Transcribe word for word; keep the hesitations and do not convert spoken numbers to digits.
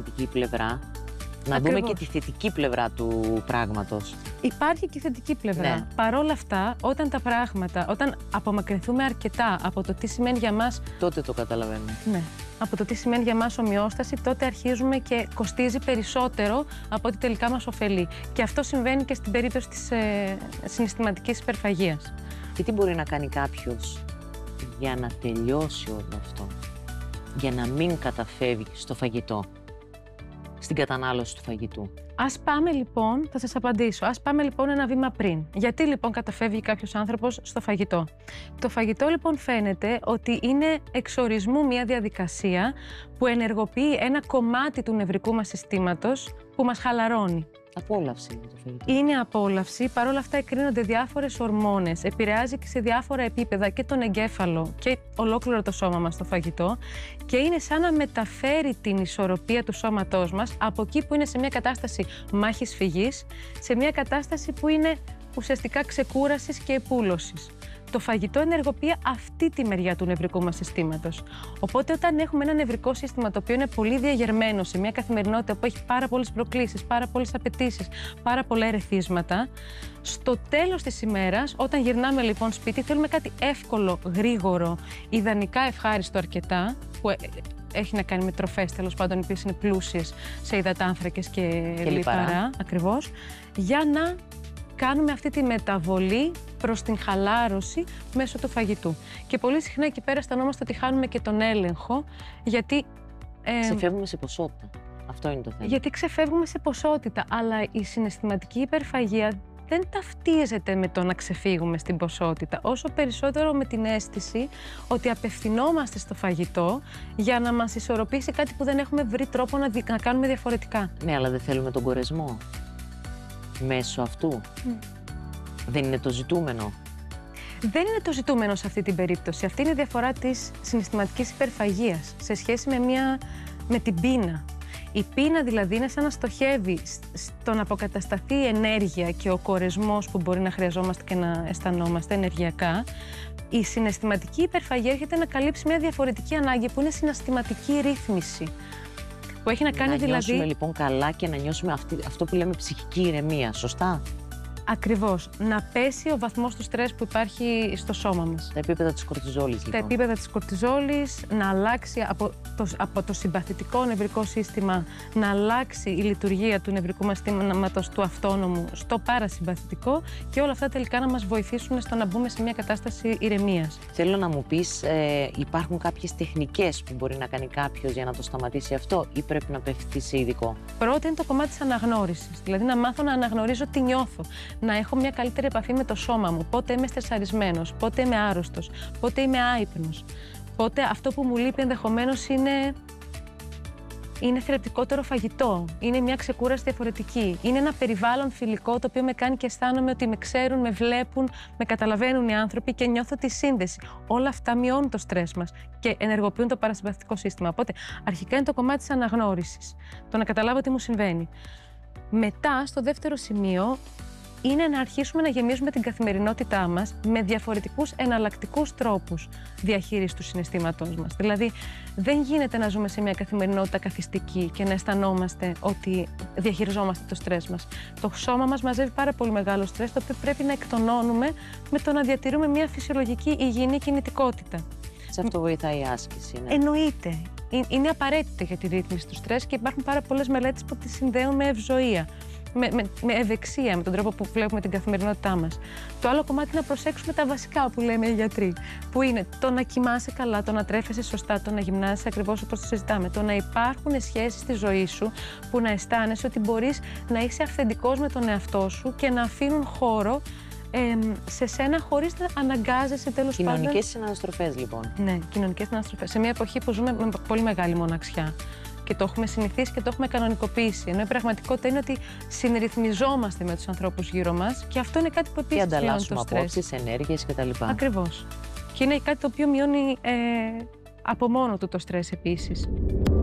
αρνητική πλευρά. Να Ακριβώς. δούμε και τη θετική πλευρά του πράγματος. Υπάρχει και η θετική πλευρά. Ναι. Παρ' όλα αυτά, όταν τα πράγματα, όταν απομακρυνθούμε αρκετά από το τι σημαίνει για μας, Τότε το καταλαβαίνουμε. ναι, από το τι σημαίνει για μας ομοιόσταση, τότε αρχίζουμε και κοστίζει περισσότερο από ό,τι τελικά μας ωφελεί. Και αυτό συμβαίνει και στην περίπτωση της ε, συναισθηματικής υπερφαγίας. Και τι μπορεί να κάνει κάποιος για να τελειώσει όλο αυτό, για να μην καταφεύγει στο φαγητό, στην κατανάλωση του φαγητού? Ας πάμε λοιπόν, θα σας απαντήσω, ας πάμε λοιπόν ένα βήμα πριν. Γιατί λοιπόν καταφεύγει κάποιος άνθρωπος στο φαγητό? Το φαγητό λοιπόν φαίνεται ότι είναι εξορισμού μια διαδικασία που ενεργοποιεί ένα κομμάτι του νευρικού μας συστήματος που μας χαλαρώνει. Απόλαυση είναι το φαγητό. Είναι απόλαυση, παρόλα αυτά εκκρίνονται διάφορες ορμόνες, επηρεάζει και σε διάφορα επίπεδα και τον εγκέφαλο και ολόκληρο το σώμα μας το φαγητό και είναι σαν να μεταφέρει την ισορροπία του σώματός μας από εκεί που είναι σε μια κατάσταση μάχης φυγής, σε μια κατάσταση που είναι ουσιαστικά ξεκούρασης και επούλωσης. Το φαγητό ενεργοποιεί αυτή τη μεριά του νευρικού μας συστήματος. Οπότε, όταν έχουμε ένα νευρικό σύστημα το οποίο είναι πολύ διαγερμένο σε μια καθημερινότητα που έχει πάρα πολλές προκλήσεις, πάρα πολλές απαιτήσεις, πάρα πολλά ερεθίσματα, στο τέλος της ημέρας, όταν γυρνάμε λοιπόν σπίτι, θέλουμε κάτι εύκολο, γρήγορο, ιδανικά ευχάριστο αρκετά, που έχει να κάνει με τροφές, τέλος πάντων, οι οποίες είναι πλούσιες σε υδατάνθρακες και, και λιπαρά, λιπαρά ακριβώς, για να κάνουμε αυτή τη μεταβολή προς την χαλάρωση μέσω του φαγητού. Και πολύ συχνά εκεί πέρα αισθανόμαστε ότι χάνουμε και τον έλεγχο, γιατί... Ε, ξεφεύγουμε σε ποσότητα. Αυτό είναι το θέμα. Γιατί ξεφεύγουμε σε ποσότητα, αλλά η συναισθηματική υπερφαγία δεν ταυτίζεται με το να ξεφύγουμε στην ποσότητα, όσο περισσότερο με την αίσθηση ότι απευθυνόμαστε στο φαγητό για να μας ισορροπήσει κάτι που δεν έχουμε βρει τρόπο να, δι... να κάνουμε διαφορετικά. Ναι, αλλά δεν θέλουμε τον κορεσμό μέσω αυτού. Mm. Δεν είναι το ζητούμενο. Δεν είναι το ζητούμενο σε αυτή την περίπτωση. Αυτή είναι η διαφορά της συναισθηματικής υπερφαγίας σε σχέση με, μια, με την πείνα. Η πείνα δηλαδή είναι σαν να στοχεύει στο να αποκατασταθεί η ενέργεια και ο κορεσμός που μπορεί να χρειαζόμαστε και να αισθανόμαστε ενεργειακά. Η συναισθηματική υπερφαγία έρχεται να καλύψει μια διαφορετική ανάγκη που είναι συναισθηματική ρύθμιση. Που έχει να κάνει να δηλαδή... νιώσουμε λοιπόν καλά και να νιώσουμε αυτή, αυτό που λέμε ψυχική ηρεμία, σωστά? Ακριβώς. Να πέσει ο βαθμός του στρες που υπάρχει στο σώμα μας. Τα επίπεδα της κορτιζόλης, λοιπόν. Τα επίπεδα της κορτιζόλης, να αλλάξει από το, από το συμπαθητικό νευρικό σύστημα, να αλλάξει η λειτουργία του νευρικού μας συστήματος του αυτόνομου στο παρασυμπαθητικό και όλα αυτά τελικά να μας βοηθήσουν στο να μπούμε σε μια κατάσταση ηρεμίας. Θέλω να μου πεις, ε, υπάρχουν κάποιες τεχνικές που μπορεί να κάνει κάποιος για να το σταματήσει αυτό ή πρέπει να πέφτει σε ειδικό? Πρώτο είναι το κομμάτι της αναγνώρισης, δηλαδή να μάθω να αναγνωρίζω τι νιώθω. Να έχω μια καλύτερη επαφή με το σώμα μου. Πότε είμαι στρεσαρισμένος, πότε είμαι άρρωστος, πότε είμαι άυπνος. Πότε αυτό που μου λείπει ενδεχομένως είναι, είναι θρεπτικότερο φαγητό. Είναι μια ξεκούραση διαφορετική. Είναι ένα περιβάλλον φιλικό το οποίο με κάνει και αισθάνομαι ότι με ξέρουν, με βλέπουν, με καταλαβαίνουν οι άνθρωποι και νιώθω τη σύνδεση. Όλα αυτά μειώνουν το στρες μας και ενεργοποιούν το παρασυμπαθητικό σύστημα. Οπότε αρχικά είναι το κομμάτι της αναγνώρισης. Το να καταλάβω τι μου συμβαίνει. Μετά, στο δεύτερο σημείο, είναι να αρχίσουμε να γεμίζουμε την καθημερινότητά μας με διαφορετικούς εναλλακτικούς τρόπους διαχείρισης του συναισθήματός μας. Δηλαδή, δεν γίνεται να ζούμε σε μια καθημερινότητα καθιστική και να αισθανόμαστε ότι διαχειριζόμαστε το στρες μας. Το σώμα μας μαζεύει πάρα πολύ μεγάλο στρες, το οποίο πρέπει να εκτονώνουμε με το να διατηρούμε μια φυσιολογική υγιεινή κινητικότητα. Σε αυτό βοηθάει η άσκηση, ναι. Εννοείται. Είναι απαραίτητη για τη ρύθμιση του στρες και υπάρχουν πάρα πολλές μελέτες που τη συνδέουν με ευζοία. Με, με, με ευεξία, με τον τρόπο που βλέπουμε την καθημερινότητά μας. Το άλλο κομμάτι είναι να προσέξουμε τα βασικά που λέμε οι γιατροί. Που είναι το να κοιμάσαι καλά, το να τρέφεσαι σωστά, το να γυμνάζεσαι ακριβώς όπως το συζητάμε. Το να υπάρχουν σχέσεις στη ζωή σου που να αισθάνεσαι ότι μπορείς να είσαι αυθεντικός με τον εαυτό σου και να αφήνουν χώρο ε, σε σένα χωρίς να αναγκάζεσαι τέλος πάντων. Κοινωνικές συναναστροφές, λοιπόν. Ναι, κοινωνικές συναναστροφές. Σε μια εποχή που ζούμε με πολύ μεγάλη μοναξιά. Και το έχουμε συνηθίσει και το έχουμε κανονικοποιήσει. Ενώ η πραγματικότητα είναι ότι συνρυθμιζόμαστε με τους ανθρώπους γύρω μας και αυτό είναι κάτι που επίσης μειώνει το στρες. Και ανταλλάσσουμε απόψεις, ενέργειες κτλ. Ακριβώς. Και είναι κάτι το οποίο μειώνει ε, από μόνο του το στρες επίσης.